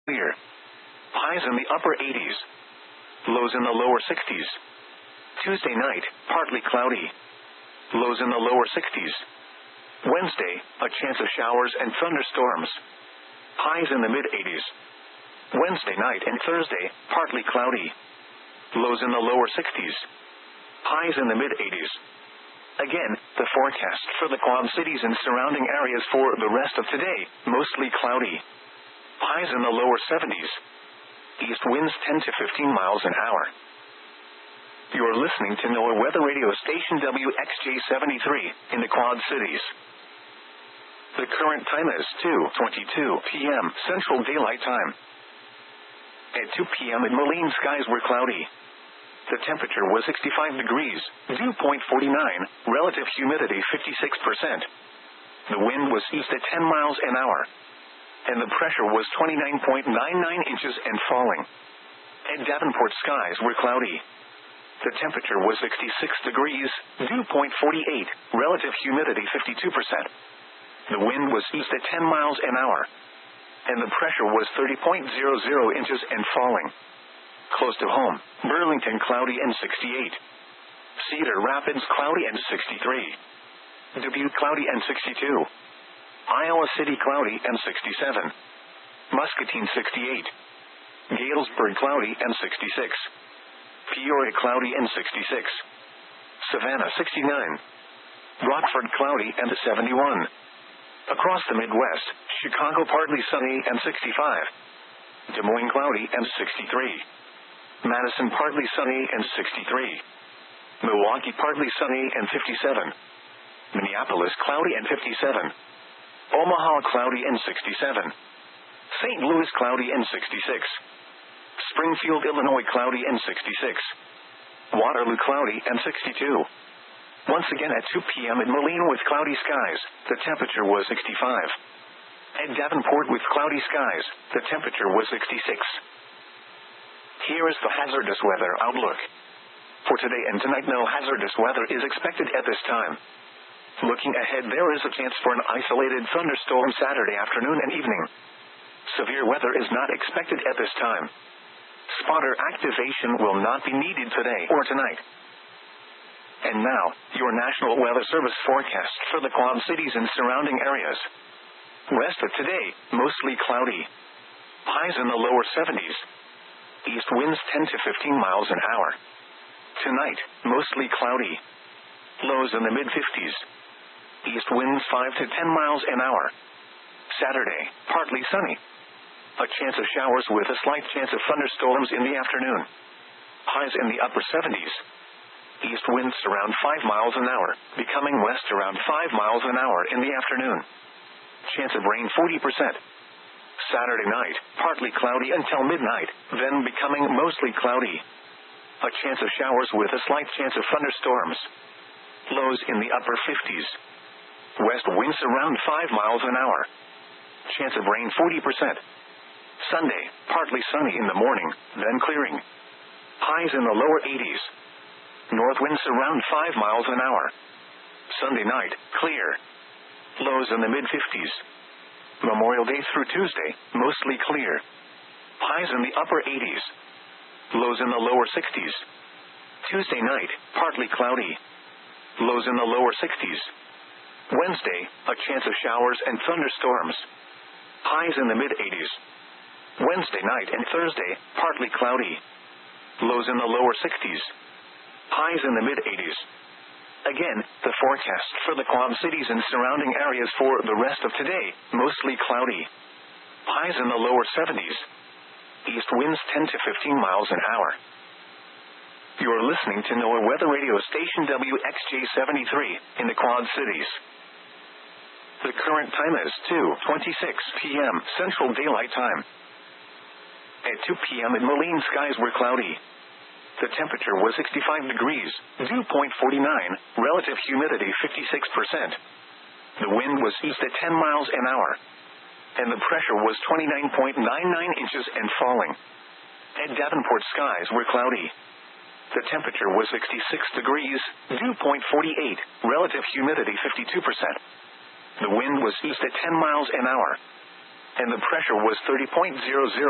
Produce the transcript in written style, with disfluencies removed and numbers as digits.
clear. Highs in the upper 80s. Lows in the lower 60s. Tuesday night, partly cloudy. Lows in the lower 60s. Wednesday, a chance of showers and thunderstorms. Highs in the mid-80s. Wednesday night and Thursday, partly cloudy. Lows in the lower 60s. Highs in the mid-80s. Again, the forecast for the Quad Cities and surrounding areas for the rest of today, mostly cloudy. Highs in the lower 70s. East winds 10 to 15 miles an hour. You are listening to NOAA Weather Radio Station WXJ73 in the Quad Cities. The current time is 2:22 p.m. Central Daylight Time. At 2 p.m. in Moline, skies were cloudy. The temperature was 65 degrees, dew point 49, relative humidity 56%. The wind was east at 10 miles an hour. And the pressure was 29.99 inches and falling. At Davenport, skies were cloudy. The temperature was 66 degrees, dew point 48, relative humidity 52%. The wind was east at 10 miles an hour. And the pressure was 30.00 inches and falling. Close to home, Burlington cloudy and 68. Cedar Rapids cloudy and 63. Dubuque cloudy and 62. Iowa City cloudy and 67. Muscatine 68. Galesburg cloudy and 66. Peoria cloudy and 66. Savannah 69. Rockford cloudy and 71. Across the Midwest, Chicago partly sunny and 65. Des Moines cloudy and 63. Madison partly sunny and 63. Milwaukee partly sunny and 57. Minneapolis cloudy and 57. Omaha cloudy and 67. St. Louis cloudy and 66. Springfield, Illinois cloudy and 66. Waterloo cloudy and 62. Once again at 2 p.m. in Moline with cloudy skies, the temperature was 65. At Davenport with cloudy skies, the temperature was 66. Here is the hazardous weather outlook. For today and tonight, no hazardous weather is expected at this time. Looking ahead, there is a chance for an isolated thunderstorm Saturday afternoon and evening. Severe weather is not expected at this time. Spotter activation will not be needed today or tonight. And now, your National Weather Service forecast for the Quad Cities and surrounding areas. Rest of today, mostly cloudy. Highs in the lower 70s. East winds 10 to 15 miles an hour. Tonight, mostly cloudy. Lows in the mid-50s. East winds 5 to 10 miles an hour. Saturday, partly sunny. A chance of showers with a slight chance of thunderstorms in the afternoon. Highs in the upper 70s. East winds around 5 miles an hour, becoming west around 5 miles an hour in the afternoon. Chance of rain 40%. Saturday night, partly cloudy until midnight, then becoming mostly cloudy. A chance of showers with a slight chance of thunderstorms. Lows in the upper 50s. West winds around 5 miles an hour. Chance of rain 40%. Sunday, partly sunny in the morning, then clearing. Highs in the lower 80s. North winds around 5 miles an hour. Sunday night, clear. Lows in the mid-50s. Memorial Day through Tuesday, mostly clear. Highs in the upper 80s. Lows in the lower 60s. Tuesday night, partly cloudy. Lows in the lower 60s. Wednesday, a chance of showers and thunderstorms. Highs in the mid-80s. Wednesday night and Thursday, partly cloudy. Lows in the lower 60s. Highs in the mid-80s. Again, the forecast for the Quad Cities and surrounding areas for the rest of today, mostly cloudy. Highs in the lower 70s. East winds 10 to 15 miles an hour. You are listening to NOAA Weather Radio Station WXJ73 in the Quad Cities. The current time is 2:26 p.m. Central Daylight Time. At 2 p.m. in Moline, skies were cloudy. The temperature was 65 degrees, dew point 49, relative humidity 56%. The wind was east at 10 miles an hour. And the pressure was 29.99 inches and falling. At Davenport, skies were cloudy. The temperature was 66 degrees, dew point 48, relative humidity 52%. The wind was east at 10 miles an hour. And the pressure was 30.00